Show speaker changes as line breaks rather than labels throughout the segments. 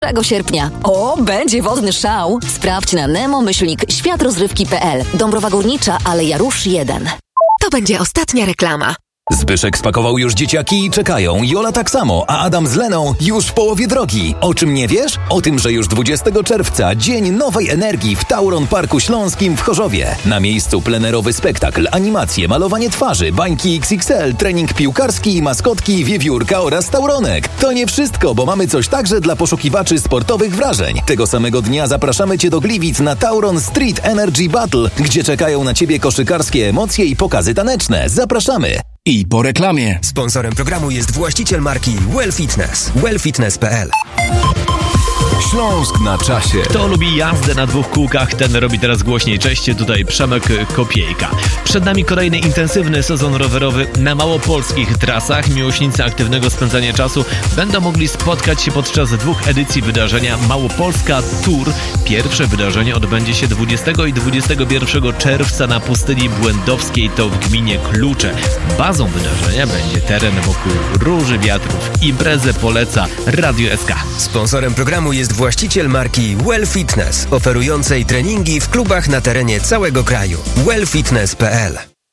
1 sierpnia. O, będzie wodny szał. Sprawdź na nemo-światrozrywki.pl. Dąbrowa Górnicza, Aleja Róż 1.
To będzie ostatnia reklama.
Zbyszek spakował już dzieciaki i czekają. Jola tak samo, a Adam z Leną już w połowie drogi. O czym nie wiesz? O tym, że już 20 czerwca dzień nowej energii w Tauron Parku Śląskim w Chorzowie. Na miejscu plenerowy spektakl, animacje, malowanie twarzy, bańki XXL, trening piłkarski, maskotki, wiewiórka oraz tauronek. To nie wszystko, bo mamy coś także dla poszukiwaczy sportowych wrażeń. Tego samego dnia zapraszamy Cię do Gliwic na Tauron Street Energy Battle, gdzie czekają na Ciebie koszykarskie emocje i pokazy taneczne. Zapraszamy!
I po reklamie.
Sponsorem programu jest właściciel marki Well Fitness. wellfitness.pl.
Śląsk na czasie.
Kto lubi jazdę na 2 kółkach, ten robi teraz głośniej. Cześć, tutaj Przemek Kopiejka. Przed nami kolejny intensywny sezon rowerowy na małopolskich trasach. Miłośnicy aktywnego spędzania czasu będą mogli spotkać się podczas 2 edycji wydarzenia Małopolska Tour. Pierwsze wydarzenie odbędzie się 20 i 21 czerwca na pustyni błędowskiej, to w gminie Klucze. Bazą wydarzenia będzie teren wokół Róży Wiatrów. Imprezę poleca Radio SK.
Sponsorem programu jest właściciel marki Well Fitness, oferującej treningi w klubach na terenie całego kraju. wellfitness.pl.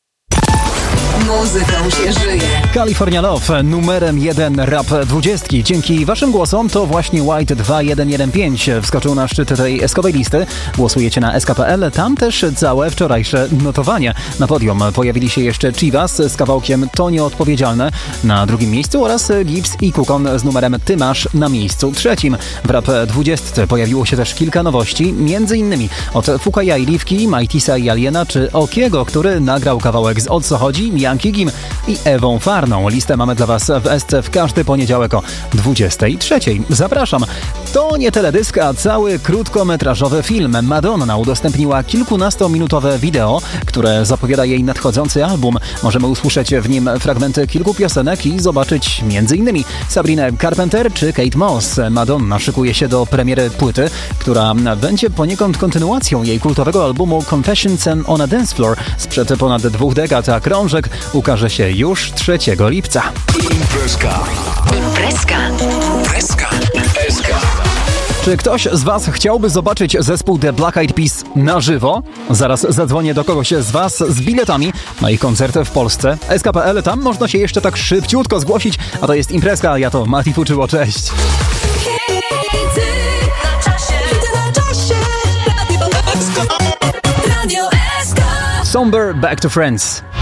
Muzyką się żyje.
California Love, numerem 1 rap 20. Dzięki waszym głosom to właśnie White 2115 wskoczył na szczyt tej eskowej listy. Głosujecie na sk.pl, tam też całe wczorajsze notowanie. Na podium pojawili się jeszcze Chivas z kawałkiem To Nieodpowiedzialne na 2. miejscu oraz Gibbs i Kukon z numerem Ty Masz na miejscu 3. W rap 20 pojawiło się też kilka nowości, m.in. od Fukaja i Liwki, Majtisa i Aliena czy Okiego, który nagrał kawałek z O co chodzi, Yankee Gim i Ewą Farną. Listę mamy dla Was w SC w każdy poniedziałek o 23. Zapraszam. To nie teledysk, a cały krótkometrażowy film. Madonna udostępniła kilkunastominutowe wideo, które zapowiada jej nadchodzący album. Możemy usłyszeć w nim fragmenty kilku piosenek i zobaczyć m.in. Sabrinę Carpenter czy Kate Moss. Madonna szykuje się do premiery płyty, która będzie poniekąd kontynuacją jej kultowego albumu Confessions on a Dance Floor sprzed ponad 2 dekad, a krążek ukaże się już 3 lipca.
Imprezka.
Czy ktoś z Was chciałby zobaczyć zespół The Black Eyed Peas na żywo? Zaraz zadzwonię do kogoś z Was z biletami na ich koncerty w Polsce. sk.pl, tam można się jeszcze tak szybciutko zgłosić, a to jest imprezka, ja to Mati Fuczyło, cześć. Somber Back to Friends.